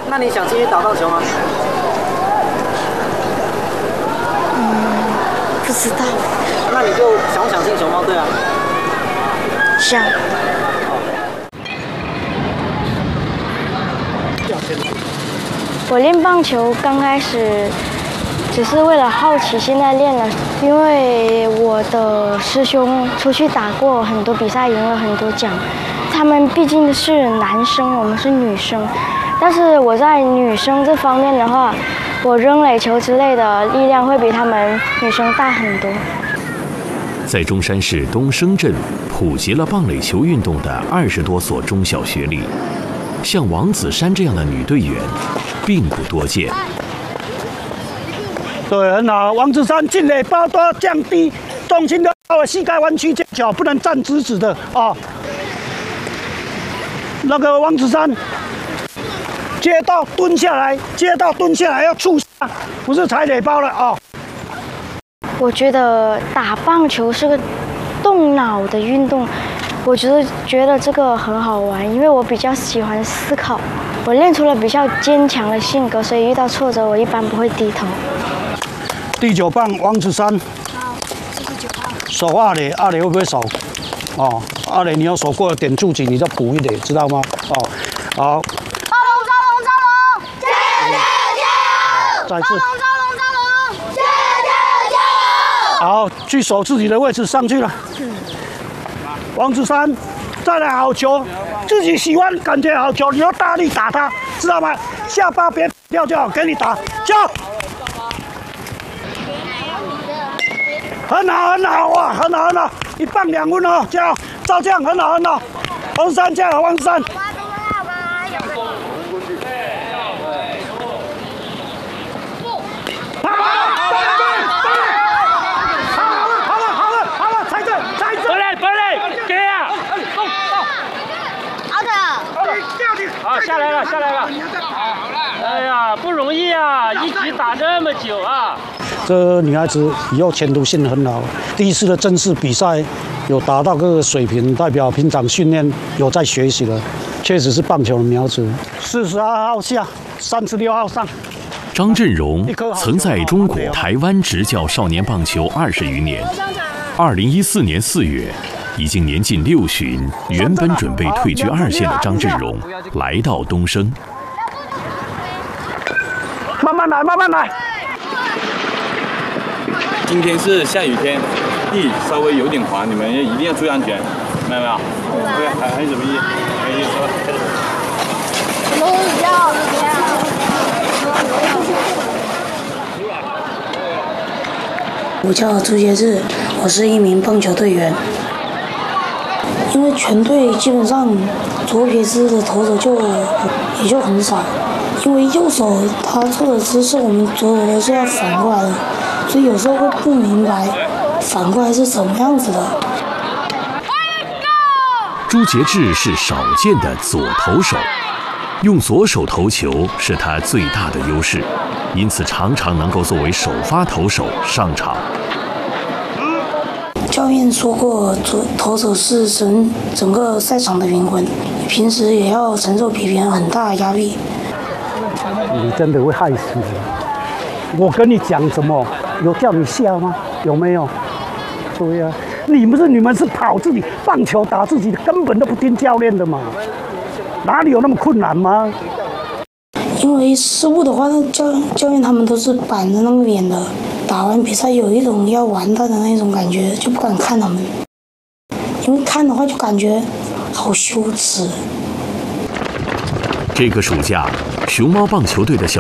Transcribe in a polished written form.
那你想继续打棒球吗？ 不知道。 那你就想不想进熊猫队啊？ 想。我练棒球刚开始只是为了好奇，现在练了，因为我的师兄出去打过很多比赛，赢了很多奖。他们毕竟是男生，我们是女生，但是我在女生这方面的话，我扔垒球之类的力量会比他们女生大很多。 在中山市东升镇普及了棒垒球运动的20多所中小学里，像王子珊这样的女队员并不多见。 对，很好。王子珊进垒包多降低重心的，膝盖弯曲，脚不能站直直的哦。那个王子珊接到蹲下来，要触下，不是踩垒包了哦。 我觉得打棒球是个动脑的运动，我觉得这个很好玩，因为我比较喜欢思考。我练出了比较坚强的性格，所以遇到挫折我一般不会低头。 第9棒王子珊，守二垒，二垒会不会守？哦，二垒你要守过了点住击，你就补一垒，知道吗？哦，好。 招龙， 再次。好，去守自己的位置，上去了。王子珊，再来好球，自己喜欢感觉好球，你要大力打他，知道吗？下巴别掉就好，给你打，叫。很好哇，很好，1棒2分哦，加油，照这样很好。王子珊加油，王子珊。 好，下来了。哎呀，不容易啊，一局打这么久啊。 这女孩子以后前途性很好，第一次的正式比赛有达到各个水平，代表平常训练有在学习了，确实是棒球的苗子。42号下，36号上。 张振荣曾在中国台湾执教少年棒球20余年。2014年4月，已经年近60，原本准备退居2线的张振荣来到东升。 慢慢来。 今天是下雨天，地稍微有点滑，你们一定要注意安全，明白没有？对，还有什么意？ 我叫朱杰志，我是一名棒球队员。因为全队基本上左撇子的投手也就很少，因为右手他做的姿势，我们左手都是要反过来的，所以有时候会不明白反过来是什么样子的。 朱杰志是少见的左投手，用左手投球是他最大的优势，因此常常能够作为首发投手上场。 教练说过，投手是整个赛场的灵魂，平时也要承受比别人很大的压力。 你真的会害死人！我跟你讲什么？有叫你下吗？有没有？对呀，你们是跑自己棒球打自己的，根本都不听教练的嘛，哪里有那么困难吗？ 因为失误的话，教练他们都是板着那个脸的。打完比赛有一种要完蛋的那种感觉，就不敢看他们，因为看的话就感觉好羞耻。 这个暑假，熊猫棒球队的小